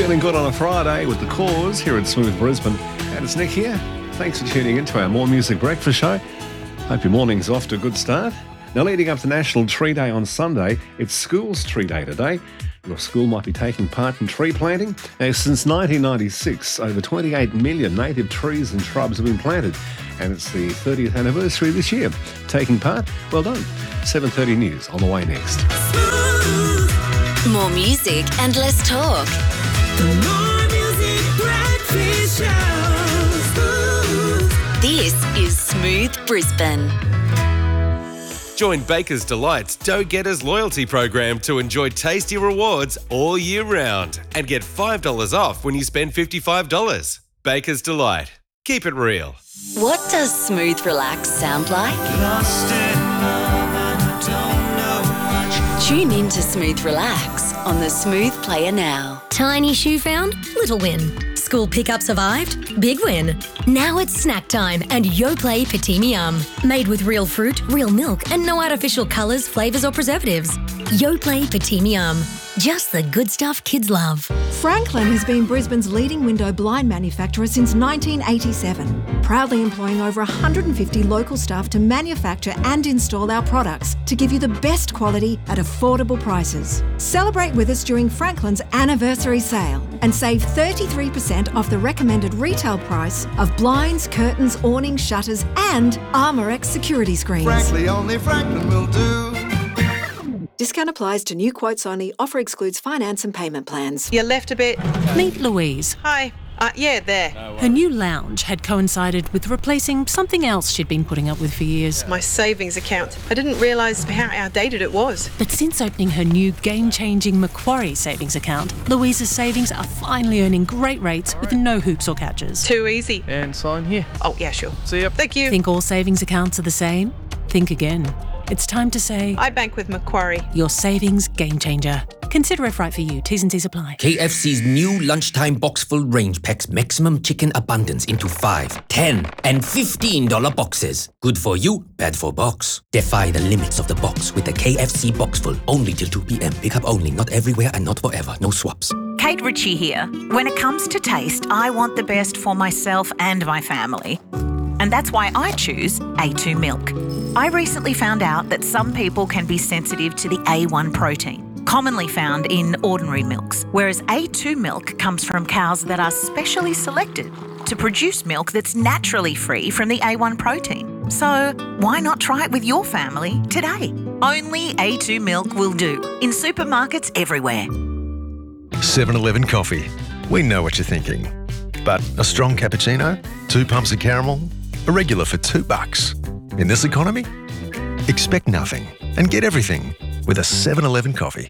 Feeling good on a Friday with The Cause here at Smooth Brisbane. And it's Nick here. Thanks for tuning in to our More Music Breakfast show. Hope your morning's off to a good start. Now, leading up to National Tree Day on Sunday, it's School's Tree Day today. Your school might be taking part in tree planting. Since 1996, over 28 million native trees and shrubs have been planted. And it's the 30th anniversary this year. Taking part? Well done. 7:30 News on the way next. More music and less talk. The More Music Breakfast Show. This is Smooth Brisbane. Join Baker's Delight's Dough-Getters loyalty program to enjoy tasty rewards all year round and get $5 off when you spend $55. Baker's Delight. Keep it real. What does Smooth Relax sound like? Lost in love and don't know much. Tune in to Smooth Relax on the Smooth Player now. Tiny shoe found? Little win. School pickup survived? Big win. Now it's snack time and Yoplait Patimi Yum. Made with real fruit, real milk and no artificial colours, flavours or preservatives. Yoplait Patimi Yum. Just the good stuff kids love. Franklin has been Brisbane's leading window blind manufacturer since 1987, proudly employing over 150 local staff to manufacture and install our products to give you the best quality at affordable prices. Celebrate with us during Franklin's anniversary sale and save 33% off the recommended retail price of blinds, curtains, awnings, shutters and Armorex security screens. Frankly, only Franklin will do. Discount applies to new quotes only. Offer excludes finance and payment plans. You left a bit. Meet Louise. Hi. Yeah, there. Her new lounge had coincided with replacing something else she'd been putting up with for years. My savings account. I didn't realise how outdated it was. But since opening her new game-changing Macquarie savings account, Louise's savings are finally earning great rates with no hoops or catches. Too easy. And sign here. Oh, yeah, sure. See ya. Thank you. Think all savings accounts are the same? Think again. It's time to say, I bank with Macquarie. Your savings game changer. Consider if right for you. T's and C's apply. KFC's new lunchtime box full range packs maximum chicken abundance into 5, 10 and $15 boxes. Good for you, bad for box. Defy the limits of the box with the KFC box full. Only till 2 p.m. Pick up only, not everywhere and not forever. No swaps. Kate Ritchie here. When it comes to taste, I want the best for myself and my family. And that's why I choose A2 milk. I recently found out that some people can be sensitive to the A1 protein, commonly found in ordinary milks, whereas A2 milk comes from cows that are specially selected to produce milk that's naturally free from the A1 protein. So why not try it with your family today? Only A2 milk will do, in supermarkets everywhere. 7-Eleven coffee. We know what you're thinking. But a strong cappuccino, 2 pumps of caramel, a regular for $2. In this economy, expect nothing and get everything with a 7-Eleven coffee.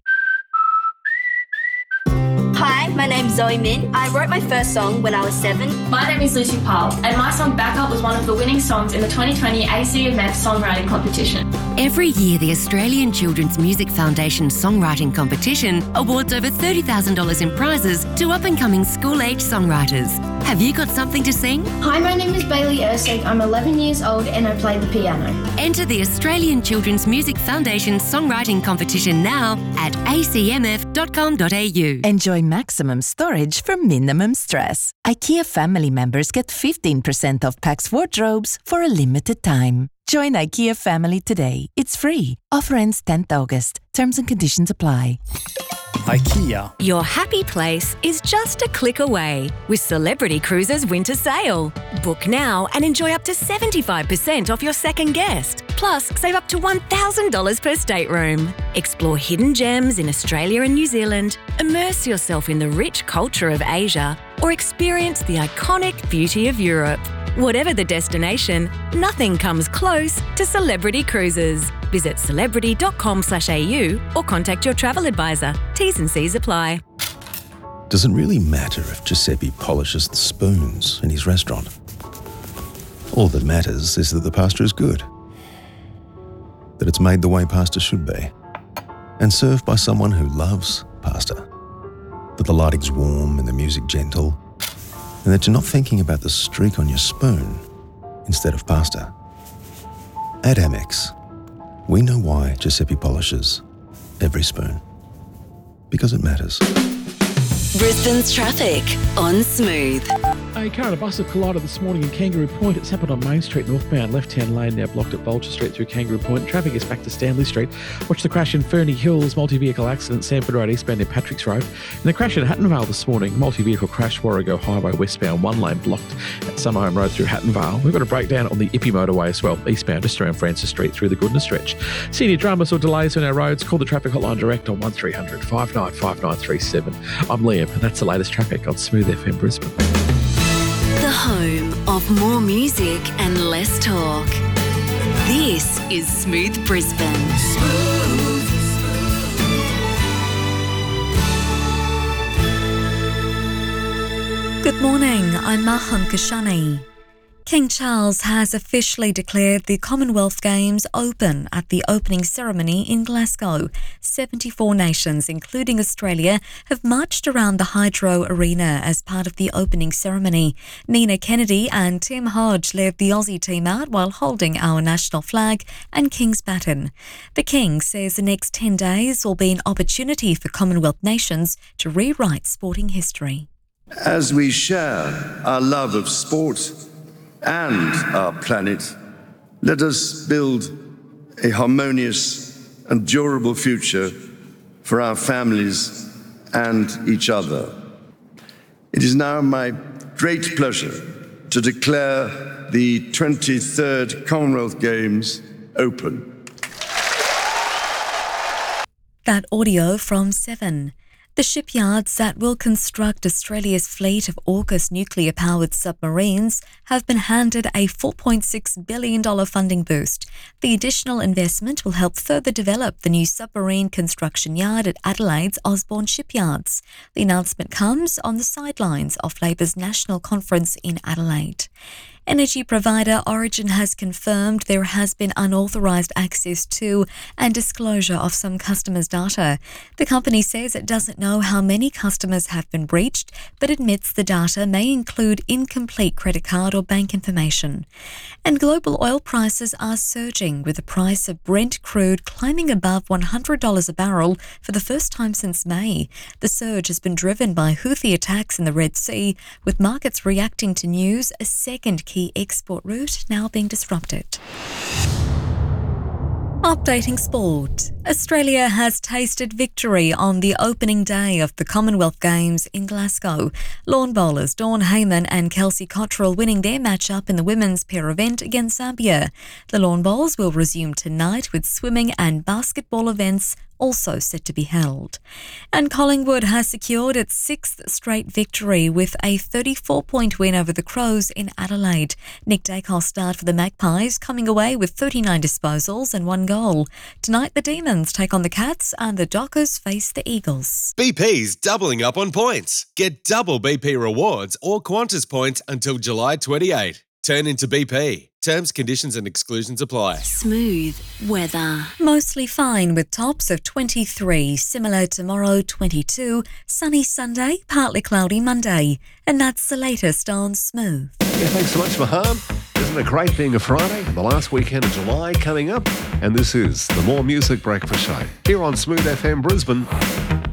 Hi, my name's Zoe Min. I wrote my first song when I was 7. My name is Lucy Powell, and my song Backup was one of the winning songs in the 2020 ACMF Songwriting Competition. Every year, the Australian Children's Music Foundation Songwriting Competition awards over $30,000 in prizes to up-and-coming school-age songwriters. Have you got something to sing? Hi, my name is Bailey Ersig. I'm 11 years old and I play the piano. Enter the Australian Children's Music Foundation Songwriting Competition now at acmf.com.au. Enjoy maximum storage for minimum stress. IKEA family members get 15% off Pax wardrobes for a limited time. Join IKEA family today. It's free. Offer ends 10th August. Terms and conditions apply. IKEA. Your happy place is just a click away with Celebrity Cruises Winter Sale. Book now and enjoy up to 75% off your second guest. Plus, save up to $1,000 per stateroom. Explore hidden gems in Australia and New Zealand, immerse yourself in the rich culture of Asia, or experience the iconic beauty of Europe. Whatever the destination, nothing comes close to Celebrity Cruises. Visit celebrity.com/au or contact your travel advisor. T's and C's apply. Does it really matter if Giuseppe polishes the spoons in his restaurant? All that matters is that the pasta is good, that it's made the way pasta should be, and served by someone who loves pasta, that the lighting's warm and the music gentle, and that you're not thinking about the streak on your spoon instead of pasta. At Amex, we know why Giuseppe polishes every spoon. Because it matters. Brisbane's traffic on Smooth. A car and a bus have collided this morning in Kangaroo Point. It's happened on Main Street northbound. Left-hand lane now blocked at Bolger Street through Kangaroo Point. Traffic is back to Stanley Street. Watch the crash in Ferny Hills. Multi-vehicle accident, Sanford Road eastbound near Patrick's Road. And the crash at Hattonvale this morning. Multi-vehicle crash, Warrego Highway westbound. One lane blocked at Summerhome Road through Hattonvale. We've got a breakdown on the Ippy motorway as well. Eastbound just around Francis Street through the Goodness Stretch. Senior dramas or delays on our roads. Call the traffic hotline direct on 1300 595937. I'm Liam and that's the latest traffic on Smooth FM Brisbane. The home of more music and less talk. This is Smooth Brisbane. Good morning, I'm Maham Kashani. King Charles has officially declared the Commonwealth Games open at the opening ceremony in Glasgow. 74 nations, including Australia, have marched around the Hydro Arena as part of the opening ceremony. Nina Kennedy and Tim Hodge led the Aussie team out while holding our national flag and King's baton. The King says the next 10 days will be an opportunity for Commonwealth nations to rewrite sporting history. As we share our love of sport and our planet, let us build a harmonious and durable future for our families and each other. It is now my great pleasure to declare the 23rd Commonwealth Games open. That audio from Seven. The shipyards that will construct Australia's fleet of AUKUS nuclear-powered submarines have been handed a $4.6 billion funding boost. The additional investment will help further develop the new submarine construction yard at Adelaide's Osborne Shipyards. The announcement comes on the sidelines of Labor's National Conference in Adelaide. Energy provider Origin has confirmed there has been unauthorised access to and disclosure of some customers' data. The company says it doesn't know how many customers have been breached, but admits the data may include incomplete credit card or bank information. And global oil prices are surging, with the price of Brent crude climbing above $100 a barrel for the first time since May. The surge has been driven by Houthi attacks in the Red Sea, with markets reacting to news a second key export route now being disrupted. Updating sport. Australia has tasted victory on the opening day of the Commonwealth Games in Glasgow. Lawn bowlers Dawn Heyman and Kelsey Cottrell winning their matchup in the women's pair event against Zambia. The lawn bowls will resume tonight with swimming and basketball events also set to be held. And Collingwood has secured its sixth straight victory with a 34-point win over the Crows in Adelaide. Nick Dacos starred for the Magpies, coming away with 39 disposals and 1 goal. Tonight the Demons take on the Cats and the Dockers face the Eagles. BP's doubling up on points. Get double BP rewards or Qantas points until July 28. Turn into BP. Terms, conditions and exclusions apply. Smooth weather. Mostly fine with tops of 23, similar tomorrow 22, sunny Sunday, partly cloudy Monday. And that's the latest on Smooth. Yeah, thanks so much, Maham. Isn't it great being a Friday? The last weekend of July coming up. And this is the More Music Breakfast Show here on Smooth FM Brisbane.